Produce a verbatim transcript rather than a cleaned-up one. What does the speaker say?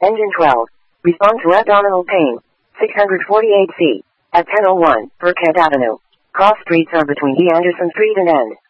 Engine twelve. Respond to abdominal pain. six forty-eight C. At ten oh one, Burkhead Avenue. Cross streets are between E. Anderson Street and N.